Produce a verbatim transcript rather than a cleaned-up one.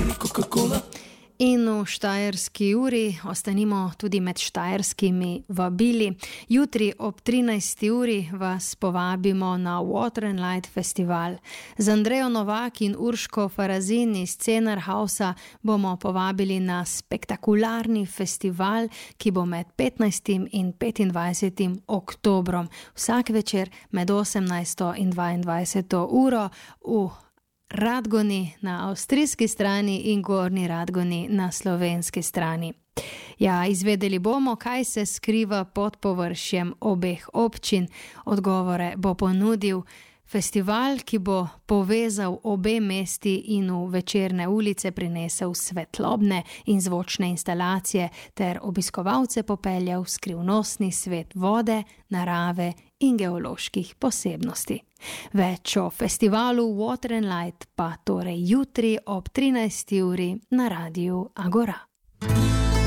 In v Štajerski uri ostanimo tudi med štajerskimi vabili. Jutri ob trinajsti uri vas povabimo na Water and Light festival. Z Andrejo Novak in Urško Farazin iz Scenar Hausa bomo povabili na spektakularni festival, ki bo med petnajstim in petindvajsetim oktobrom. Vsak večer med osemnajsto in dvaindvajseto uro v Radgoni na avstrijski strani in Gornji Radgoni na slovenski strani. Ja, izvedeli bomo, kaj se skriva pod površjem obeh občin. Odgovore bo ponudil festival, ki bo povezal obe mesti in v večerne ulice prinesel svetlobne in zvočne instalacije ter obiskovalce popeljal v skrivnostni svet vode, narave in geoloških posebnosti. Več o festivalu Water and Light pa torej jutri ob trinajsti uri na Radiu Agora.